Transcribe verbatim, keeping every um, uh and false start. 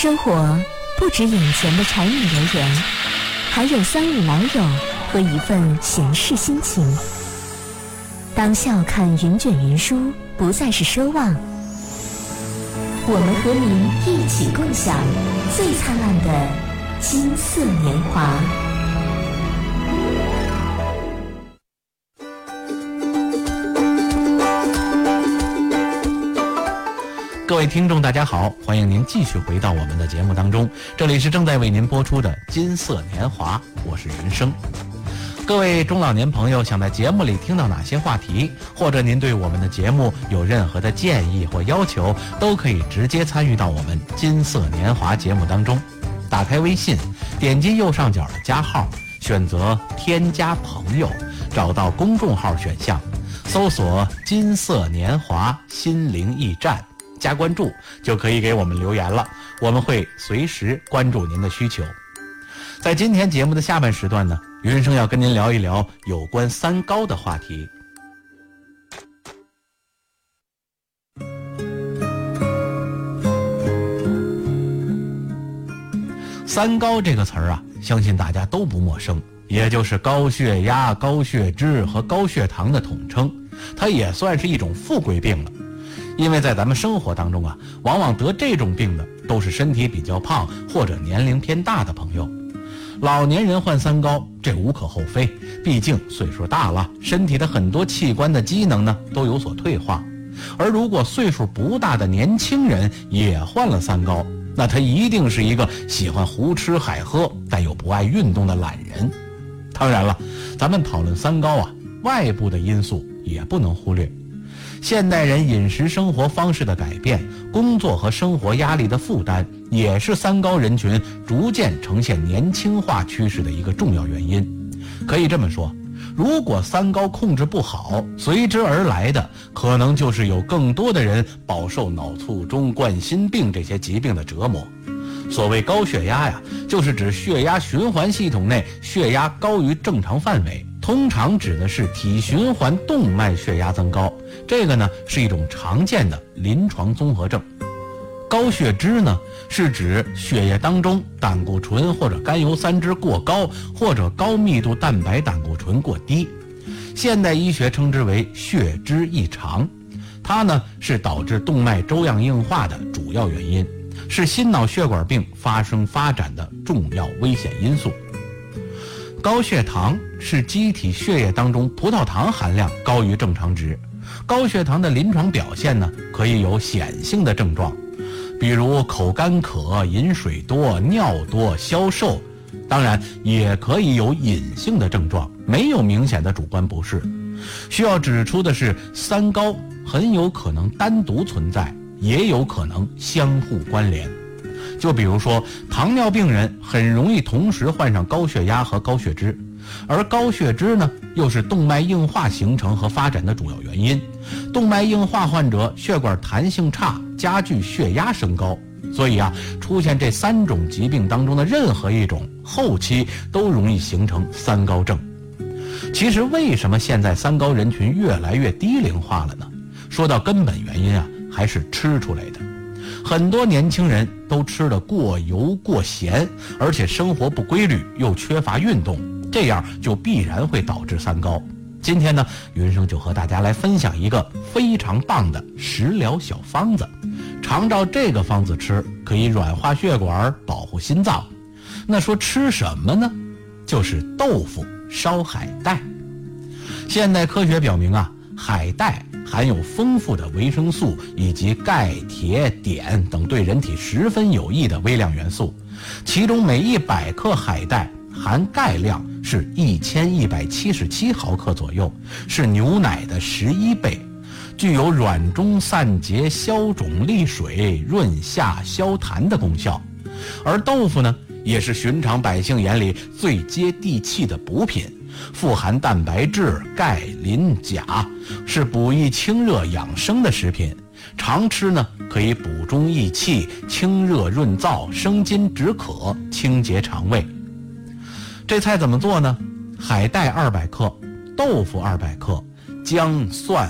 生活不止眼前的柴米油盐，还有三五老友和一份闲适心情。当笑看云卷云舒不再是奢望，我们和您一起共享最灿烂的金色年华。 各位听众大家好，欢迎您继续回到我们的节目当中，这里是正在为您播出的金色年华，我是云生。各位中老年朋友，想在节目里听到哪些话题，或者您对我们的节目有任何的建议或要求，都可以直接参与到我们金色年华节目当中。打开微信，点击右上角的加号，选择添加朋友，找到公众号选项，搜索金色年华心灵驿站，加关注就可以给我们留言了，我们会随时关注您的需求。在今天节目的下半时段呢，云生要跟您聊一聊有关三高的话题。三高这个词儿啊，相信大家都不陌生，也就是高血压、高血脂和高血糖的统称，它也算是一种富贵病了。因为在咱们生活当中啊，往往得这种病的都是身体比较胖或者年龄偏大的朋友。老年人患三高，这无可厚非，毕竟岁数大了，身体的很多器官的机能呢都有所退化。而如果岁数不大的年轻人也患了三高，那他一定是一个喜欢胡吃海喝但又不爱运动的懒人。当然了，咱们讨论三高啊，外部的因素也不能忽略。现代人饮食生活方式的改变，工作和生活压力的负担，也是三高人群逐渐呈现年轻化趋势的一个重要原因。可以这么说，如果三高控制不好，随之而来的可能就是有更多的人饱受脑卒中、冠心病这些疾病的折磨。所谓高血压呀，就是指血压循环系统内血压高于正常范围，通常指的是体循环动脉血压增高，这个呢是一种常见的临床综合症。高血脂呢是指血液当中胆固醇或者甘油三酯过高，或者高密度蛋白胆固醇过低，现代医学称之为血脂异常。它呢是导致动脉粥样硬化的主要原因，是心脑血管病发生发展的重要危险因素。高血糖是机体血液当中葡萄糖含量高于正常值。高血糖的临床表现呢，可以有显性的症状，比如口干渴、饮水多、尿多、消瘦，当然也可以有隐性的症状，没有明显的主观不适。需要指出的是，三高很有可能单独存在，也有可能相互关联。就比如说，糖尿病人很容易同时患上高血压和高血脂，而高血脂呢，又是动脉硬化形成和发展的主要原因。动脉硬化患者血管弹性差，加剧血压升高，所以啊，出现这三种疾病当中的任何一种，后期都容易形成三高症。其实为什么现在三高人群越来越低龄化了呢？说到根本原因啊，还是吃出来的。很多年轻人都吃得过油过咸，而且生活不规律，又缺乏运动，这样就必然会导致三高。今天呢，云生就和大家来分享一个非常棒的食疗小方子，常照这个方子吃，可以软化血管，保护心脏。那说吃什么呢？就是豆腐烧海带。现代科学表明啊，海带含有丰富的维生素以及钙、铁、碘等对人体十分有益的微量元素，其中每一百克海带含钙量是一千一百七十七毫克左右，是牛奶的十一倍，具有软中散结、消肿利水、润下消痰的功效。而豆腐呢，也是寻常百姓眼里最接地气的补品，富含蛋白质、钙、磷、钾，是补益清热养生的食品。常吃呢，可以补中益气、清热润燥、生津止渴、清洁肠胃。这菜怎么做呢？海带二百克，豆腐二百克，姜、蒜、